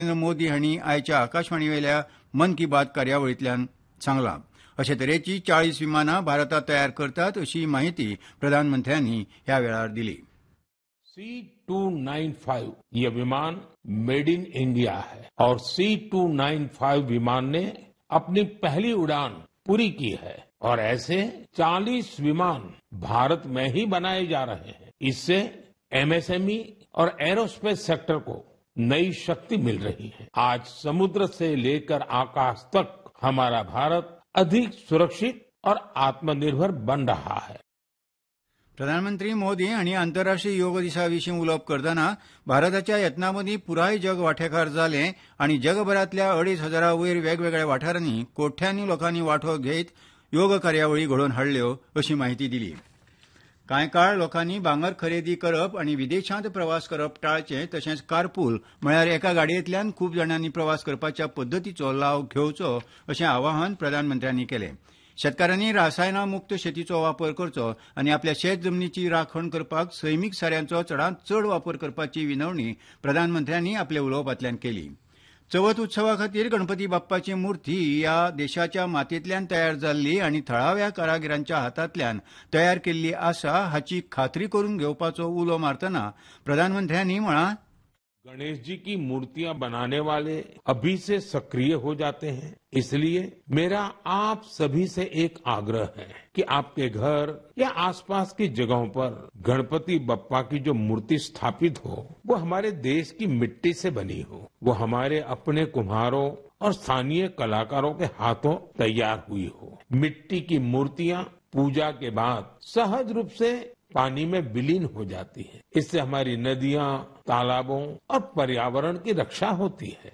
नरेंद्र मोदी हांणी आयच्या आकाशवाणी वयल्या मन की बात कार्यावळींतल्यान सांगलां. अशे तरेची 40 विमानां भारतांत तयार करतात अशी माहिती प्रधानमंत्र्यांनी ह्या वेळार दिली. C295 ये विमान मेड इन इंडिया है और C295 विमान ने अपनी पहली उड़ान पूरी की है और ऐसे 40 विमान भारत में ही बनाए जा रहे हैं. इससे एमएसएमई और एरोस्पेस सेक्टर को नई शक्ति मिल रही है. आज समुद्र से लेकर आकाश तक हमारा भारत अधिक सुरक्षित और आत्मनिर्भर बन रहा है. प्रधानमंत्री मोदी हांणी आंतरराष्ट्रीय योग दिसा विशीं उलोवप करतना भारताच्या यत्नांमदीं पुराय जग वांटेकार जालें आनी जगभरांतल्या 2,500 वयर वेगवेगळ्या वाठारांनी कोट्यांनी लोकांनी वांटो घेत योग कार्यावळी घडोवन हाडल्यो अशी माहिती दिली. कांय काळ लोकांनी भांगर खरेदी करप आनी विदेशांत प्रवास करप टाळचें तशेंच कारपूल म्हळ्यार एका गाडयेंतल्यान खूब जाणांनी प्रवास करपाच्या पद्दतीचो लाव घेवचो अशें आवाहन प्रधानमंत्र्यांनी केलें. शेतकारांनी रासायनां मुक्त शेतीचो वापर करचो आनी आपल्या शेत जमनीची राखण करपाक सैमीक साऱ्यांचो चडांत चड वापर करपाची विनवणी प्रधानमंत्र्यांनी आपल्या उलोवपांतल्यान केली. चवथ उत्सवा खातीर गणपती बाप्पाची मुर्ती ह्या देशाच्या मातयेंतल्यान तयार जाल्ली आनी थळाव्या कारागिरांच्या हातांतल्यान तयार केल्ली आसा हाची खात्री करून घेवपाचो उलो मारतना प्रधानमंत्र्यांनी म्हळां, गणेश जी की मूर्तियां बनाने वाले अभी से सक्रिय हो जाते हैं. इसलिए मेरा आप सभी से एक आग्रह है कि आपके घर या आसपास की जगहों पर गणपति बप्पा की जो मूर्ति स्थापित हो वो हमारे देश की मिट्टी से बनी हो, वो हमारे अपने कुम्हारों और स्थानीय कलाकारों के हाथों तैयार हुई हो. मिट्टी की मूर्तियां पूजा के बाद सहज रूप से पानी में विलीन हो जाती है. इससे हमारी नदियां, तालाबों और पर्यावरण की रक्षा होती है.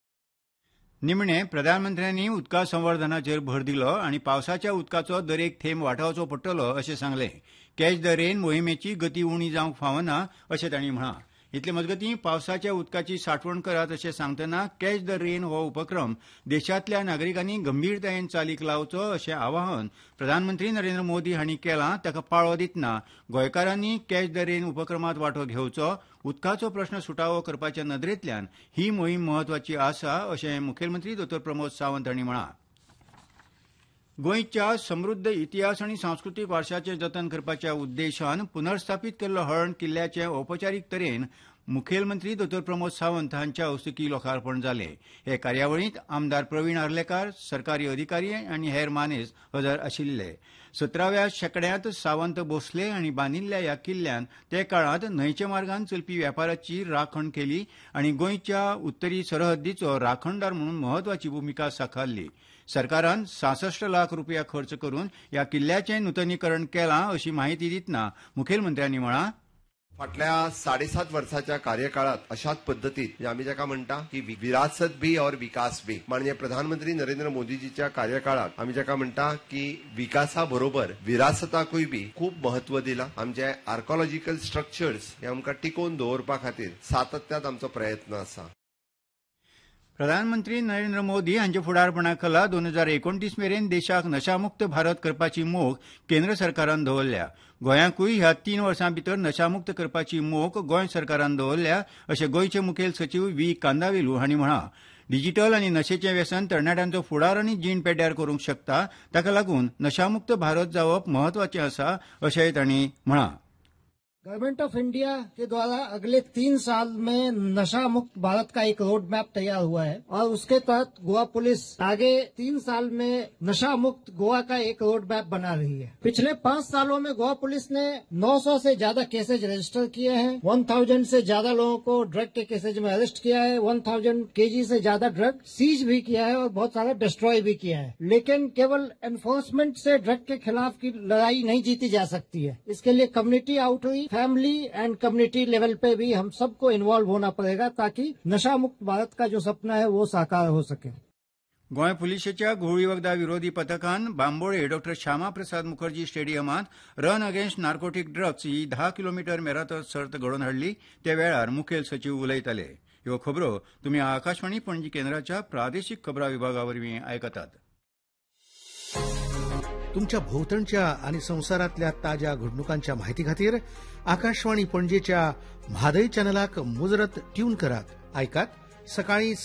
निमणे प्रधानमंत्र्यांनी उदका संवर्धनाचेर भर दिलो आनी पावसाच्या उदकाचो दरेक थेंब वाटावचो पडटलो अशें सांगलें. कॅच द रेन मोहिमेची गती उणी जावंक फावना अशें तांणी म्हळां. इतले मजगतीं पावसाच्या उदकाची साठवण करात अशें सांगतना कॅच द रेन हो उपक्रम देशांतल्या नागरिकांनी गंभीरतायेन चालीक लावचो अशें आवाहन प्रधानमंत्री नरेंद्र मोदी हांणी केलां. ताका पाळो दितना गोंयकारांनी कॅच द रेन उपक्रमांत वांटो घेवचो. उदकाचो प्रस्न सुटावो करपाच्या नदरेंतल्यान ही मोहीम म्हत्वाची आसा अशें मुखेलमंत्री दोतोर प्रमोद सावंत हांणी म्हळां. गोंयच्या समृद्ध इतिहास आनी सांस्कृतीक वारशाचें जतन करपाच्या उद्देशान पुनर्स्थापीत केल्लो हळर्ण किल्ल्याचें औपचारीक तरेन मुखेलमंत्री दोतोर प्रमोद सावंत हांच्या हस्तुकीं लोकार्पण जालें. हे कार्यावळींत आमदार प्रवीण आर्लेकार, सरकारी अधिकारी आनी हेर मानेस्त हजर आशिल्ले. 17व्या शेंकड्यांत सावंत भोसले हांणी बांदिल्ल्या ह्या किल्ल्यान ते काळांत न्हंयचे मार्गान चलपी वेपाराची राखण केली आनी गोंयच्या उत्तरी सरहद्दीचो राखणदार म्हणून म्हत्वाची भुमिका साकारली. सरकारान 66 लाख रुपया खर्च करून ह्या किल्ल्याचें नूतनीकरण केलां अशी माहिती दितना मुखेलमंत्र्यांनी म्हळां, फाटल्या 7.5 वर्षाच्या कार्यकाळात अशाच पद्धतीत आम्ही जाका म्हणटा की विरासत भी और विकास भी म्हणजे प्रधानमंत्री नरेंद्र मोदीजीच्या कार्यकाळात आम्ही जाका म्हणटा की विकासा बरोबर विरासताकूय बी खूप महत्व दिला. आमचे आर्कोलॉजिकल स्ट्रक्चर्स हे आमकां टिकोवन दवरपा खातीर सातत्यात आमचो प्रयत्न आसा. प्रधानमंत्री नरेंद्र मोदी हांच्या फुडारपणा खाला 2029 मेरेन देशाक नशामुक्त भारत करपाची मोख केंद्र सरकारान दवरल्या. गोंयाकूय ह्या 3 वर्सां भितर नशामुक्त करपाची मोख गोंय सरकारान दवरल्या अशें गोंयचे मुखेल सचीव व्ही. कांदावेलू हांणी म्हळां. डिजिटल आनी नशेचें व्यसन तरणाट्यांचो फुडार आनी जीण पेड्ड्यार करूंक शकता. ताका लागून नशामुक्त भारत जावप म्हत्वाचें आसा अशेंय तांणी म्हळां. गवर्नमेंट ऑफ इंडिया के द्वारा अगले 3 साल में नशा मुक्त भारत का एक रोड मैप तैयार हुआ है और उसके तहत गोवा पुलिस आगे 3 साल में नशा मुक्त गोवा का एक रोड मैप बना रही है. पिछले 5 सालों में गोवा पुलिस ने 900 से ज्यादा केसेज रजिस्टर किए हैं. 1000 से ज्यादा लोगों को ड्रग के केसेज में अरेस्ट किया है. 1000 केजी से ज्यादा ड्रग सीज भी किया है और बहुत सारा डिस्ट्रॉय भी किया है. लेकिन केवल एनफोर्समेंट से ड्रग के खिलाफ की लड़ाई नहीं जीती जा सकती है. इसके लिए community outreach, family end community level पे भी हम सबको इन्वॉल्व होना पड़ेगा ताकि नशा मुक्त भारत का जो सपना है वो साकार हो सके. गोंय पुलिसेच्या घुवळी वखदा विरोधी पथकान बांबोळे डॉ. Shyama Prasad Mukherjee स्टेडियमांत run against narcotic drugs ही 10 किलोमीटर मॅरेथॉन सर्त घडोवन हाडली. त्या वेळार मुखेल सचीव उलयताले. ह्यो खबरो तुमी आकाशवाणी पणजी केंद्राच्या प्रादेशीक खबरां विभागावरवीं आयकतात. तुमच्या भोवतणच्या आणि संवसारातल्या ताज्या घडणुकांच्या माहिती खातीर आकाशवाणी पणजेच्या म्हादय चॅनलाक मुजरत ट्यून करात. ऐकात सकाळी